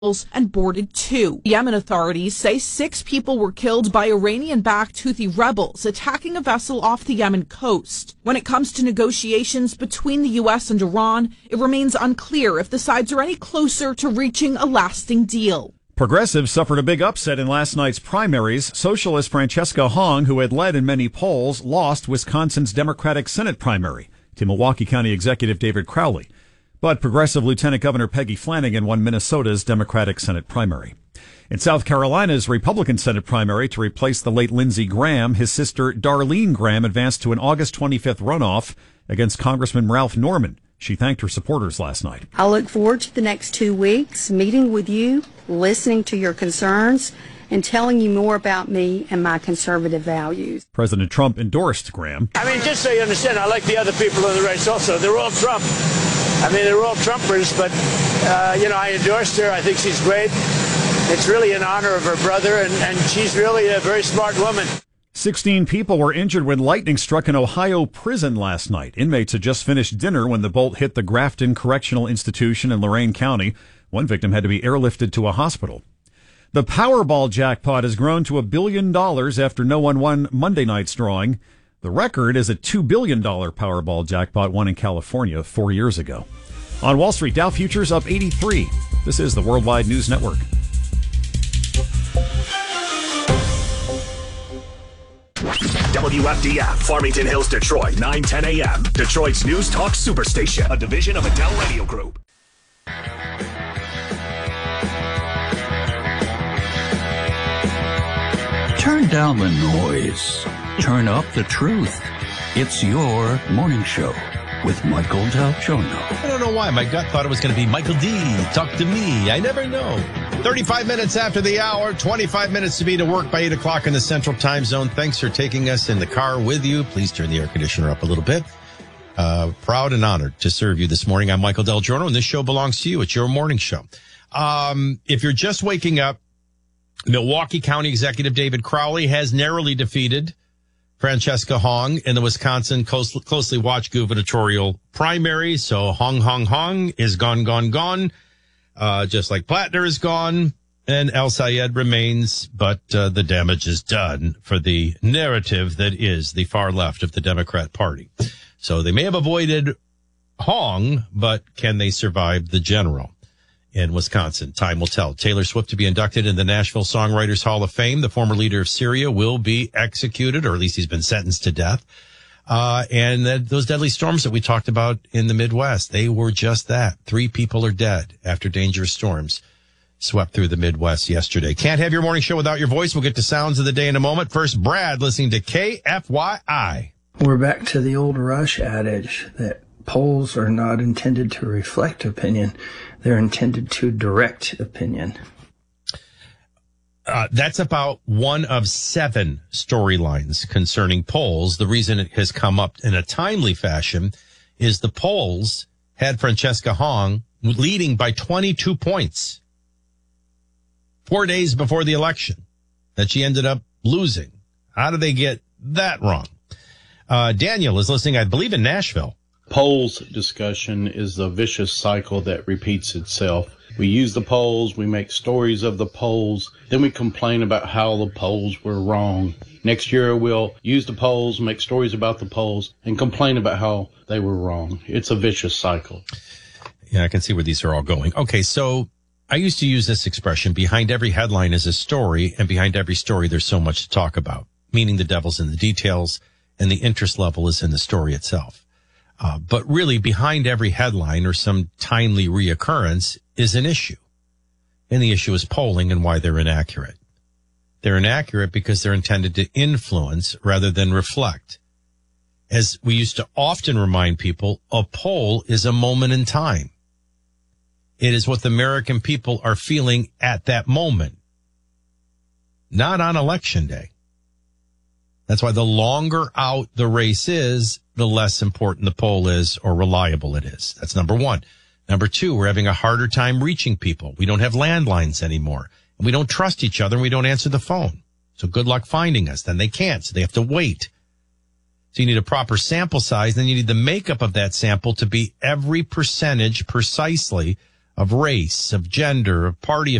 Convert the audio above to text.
and boarded 2. Yemen authorities say 6 people were killed by Iranian-backed Houthi rebels attacking a vessel off the Yemen coast. When it comes to negotiations between the U.S. and Iran, it remains unclear if the sides are any closer to reaching a lasting deal. Progressives suffered a big upset in last night's primaries. Socialist Francesca Hong, who had led in many polls, lost Wisconsin's Democratic Senate primary to Milwaukee County Executive David Crowley. But Progressive Lieutenant Governor Peggy Flanagan won Minnesota's Democratic Senate primary. In South Carolina's Republican Senate primary to replace the late Lindsey Graham, his sister Darlene Graham advanced to an August 25th runoff against Congressman Ralph Norman. She thanked her supporters last night. I look forward to the next 2 weeks, meeting with you, listening to your concerns, and telling you more about me and my conservative values. President Trump endorsed Graham. Just so you understand, I like the other people in the race also. They're all Trump. They're all Trumpers, but, I endorsed her. I think she's great. It's really in honor of her brother, and she's really a very smart woman. 16 people were injured when lightning struck an Ohio prison last night. Inmates had just finished dinner when the bolt hit the Grafton Correctional Institution in Lorain County. One victim had to be airlifted to a hospital. The Powerball jackpot has grown to $1 billion after no one won Monday night's drawing. The record is a $2 billion Powerball jackpot won in California 4 years ago. On Wall Street, Dow futures up 83. This is the Worldwide News Network. WFDF, Farmington Hills, Detroit, 9:10 a.m. Detroit's News Talk Superstation, a division of Adele Radio Group. Turn down the noise. Turn up the truth. It's your morning show with Michael Del Giorno. I don't know why. My gut thought it was going to be Michael D. Talk to me. I never know. 35 minutes after the hour, 25 minutes to be to work by 8 o'clock in the Central Time Zone. Thanks for taking us in the car with you. Please turn the air conditioner up a little bit. Proud and honored to serve you this morning. I'm Michael Del Giorno, and this show belongs to you. It's your morning show. If you're just waking up, Milwaukee County Executive David Crowley has narrowly defeated Francesca Hong in the Wisconsin closely watched gubernatorial primary. So Hong is gone. Just like Plattner is gone and El Sayed remains, but the damage is done for the narrative that is the far left of the Democrat Party. So they may have avoided Hong, but can they survive the general in Wisconsin? Time will tell. Taylor Swift to be inducted in the Nashville Songwriters Hall of Fame. The former leader of Syria will be executed, or at least he's been sentenced to death. And those deadly storms that we talked about in the Midwest, they were just that. 3 people are dead after dangerous storms swept through the Midwest yesterday. Can't have your morning show without your voice. We'll get to sounds of the day in a moment. First, Brad listening to KFYI. We're back to the old Rush adage that polls are not intended to reflect opinion. They're intended to direct opinion. That's about one of 7 storylines concerning polls. The reason it has come up in a timely fashion is the polls had Francesca Hong leading by 22 points 4 days before the election that she ended up losing. How did they get that wrong? Daniel is listening, I believe, in Nashville. Polls discussion is a vicious cycle that repeats itself. We use the polls, we make stories of the polls, then we complain about how the polls were wrong. Next year we'll use the polls, make stories about the polls, and complain about how they were wrong. It's a vicious cycle. Yeah, I can see where these are all going. Okay, so I used to use this expression, behind every headline is a story, and behind every story there's so much to talk about, meaning the devil's in the details, and the interest level is in the story itself. But really, behind every headline or some timely reoccurrence is an issue. And the issue is polling and why they're inaccurate. They're inaccurate because they're intended to influence rather than reflect. As we used to often remind people, a poll is a moment in time. It is what the American people are feeling at that moment, not on election day. That's why the longer out the race is, the less important the poll is or reliable it is. That's number one. Number two, we're having a harder time reaching people. We don't have landlines anymore. And we don't trust each other and we don't answer the phone. So good luck finding us. Then they can't. So they have to wait. So you need a proper sample size. Then you need the makeup of that sample to be every percentage precisely of race, of gender, of party